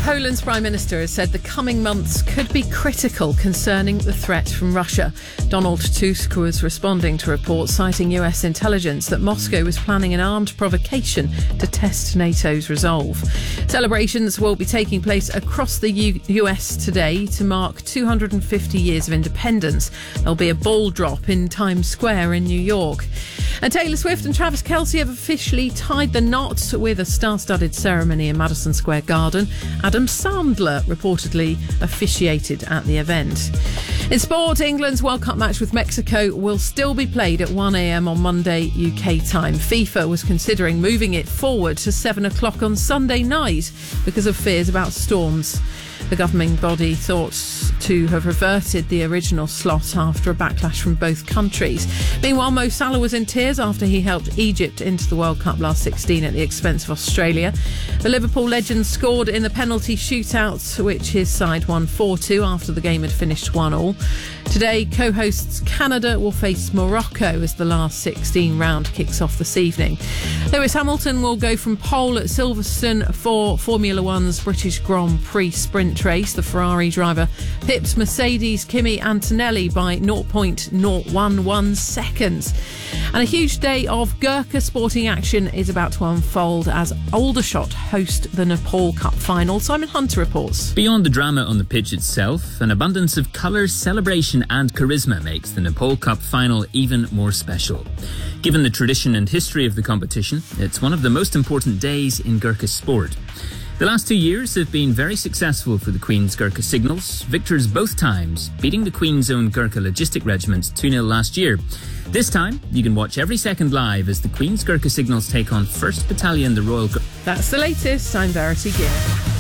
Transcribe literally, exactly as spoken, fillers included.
Poland's Prime Minister has said the coming months could be critical concerning the threat from Russia. Donald Tusk was responding to reports citing U S intelligence that Moscow was planning an armed provocation to test NATO's resolve. Celebrations will be taking place across the U- US today to mark two hundred fifty years of independence. There'll be a ball drop in Times Square in New York. And Taylor Swift and Travis Kelce have officially tied the knot with a star-studded ceremony in Madison Square Garden. Adam Sandler reportedly officiated at the event. In sport, England's World Cup match with Mexico will still be played at one a.m. on Monday U K time. FIFA was considering moving it forward to seven o'clock on Sunday night because of fears about storms. The governing body thought to have reverted the original slot after a backlash from both countries. Meanwhile, Mo Salah was in tears after he helped Egypt into the World Cup last sixteen at the expense of Australia. The Liverpool legend scored in the penalty shootout, which his side won four two after the game had finished one all. Today, co-hosts Canada will face Morocco as the last sixteen round kicks off this evening. Lewis Hamilton will go from pole at Silverstone for Formula One's British Grand Prix sprint race. The Ferrari driver pipped Mercedes' Kimi Antonelli by zero point zero one one seconds. And a huge day of Gurkha sporting action is about to unfold as Aldershot host the Nepal Cup final. Simon Hunter reports. Beyond the drama on the pitch itself, an abundance of colour, celebration and charisma makes the Nepal Cup final even more special. Given the tradition and history of the competition, it's one of the most important days in Gurkha sport. The last two years have been very successful for the Queen's Gurkha Signals, victors both times, beating the Queen's own Gurkha Logistic Regiment two nil last year. This time, you can watch every second live as the Queen's Gurkha Signals take on first Battalion, the Royal Gurkha. That's the latest. I'm Verity Gear.